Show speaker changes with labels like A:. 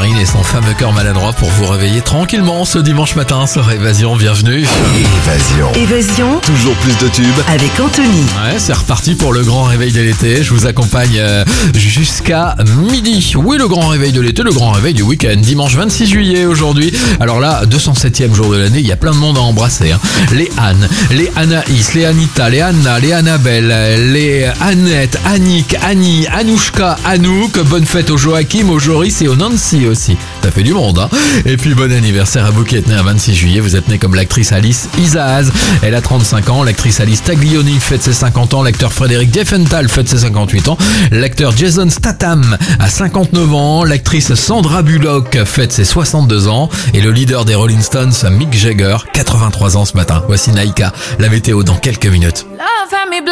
A: Marine et son fameux cœur maladroit pour vous réveiller tranquillement ce dimanche matin sur Évasion. Bienvenue.
B: Évasion,
C: Toujours plus de tubes.
B: avec Anthony.
A: Ouais, c'est reparti pour le grand réveil de l'été. Je vous accompagne jusqu'à midi. Oui, le grand réveil de l'été, le grand réveil du week-end. Dimanche 26 juillet aujourd'hui. Alors là, 207e jour de l'année, il y a plein de monde à embrasser. Les Anne, les Anaïs, les Anita, les Anna, les Annabelle, les Annette, Annick, Annie, Anouchka, Anouk. Bonne fête au Joachim, au Joris et au Nancy aussi. Ça fait du monde, hein. Et puis bon anniversaire à vous qui êtes né un 26 juillet. Vous êtes né comme l'actrice Alice Isaac. Elle a 35 ans. L'actrice Alice Taglioni fête ses 50 ans. L'acteur Frédéric Diefenthal fête ses 58 ans. L'acteur Jason Statham a 59 ans. L'actrice Sandra Bullock fête ses 62 ans. Et le leader des Rolling Stones, Mick Jagger, 83 ans ce matin. Voici Naïka, la météo dans quelques minutes.
D: Love had me blind.